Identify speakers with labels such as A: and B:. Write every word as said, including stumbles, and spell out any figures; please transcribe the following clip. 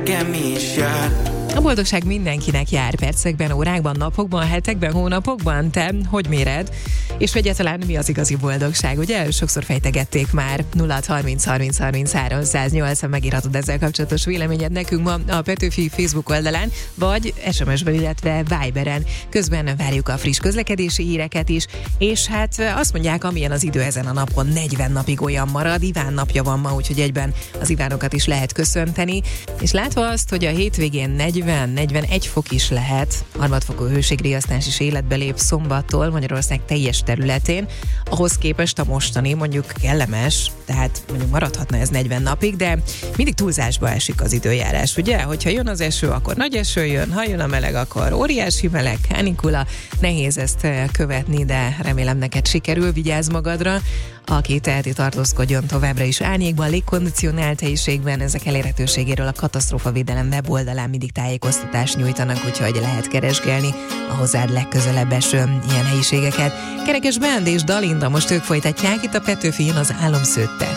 A: nekem is jár.
B: A boldogság mindenkinek jár percekben, órákban, napokban, hetekben, hónapokban. Te hogy méred? És egyáltalán mi az igazi boldogság, ugye? Sokszor fejtegették már. nulla harminc harminc harminchárom száz nyolc, megírhatod ezzel kapcsolatos véleményed nekünk ma a Petőfi Facebook oldalán, vagy es em es-ben, illetve Viberen. Közben várjuk a friss közlekedési híreket is, és hát azt mondják, amilyen az idő ezen a napon, negyven napig olyan marad. Iván napja van ma, úgyhogy egyben az Ivánokat is lehet köszönteni. És látva azt, hogy a hétvégén negyven-negyvenegy fok is lehet, harmadfokú hőségriasztás is életbe lép szombattól Magyarország teljes területén, ahhoz képest a mostani mondjuk kellemes, tehát mondjuk maradhatna ez negyven napig, de mindig túlzásba esik az időjárás, ugye? Hogyha jön az eső, akkor nagy eső jön, ha jön a meleg, akkor óriási meleg, kánikula, nehéz ezt követni, de remélem neked sikerül, vigyázz magadra. Aki teheti, tartózkodjon továbbra is árnyékban, légkondicionált helyiségben, ezek elérhetőségéről a katasztrófavédelem weboldalán mindig tájékoztatást nyújtanak, úgyhogy lehet keresgélni a hozzád legközelebb eső ilyen helyiségeket. Kerekes Band és Dalinda, most ők folytatják itt a Petőfin az Álomszőtte.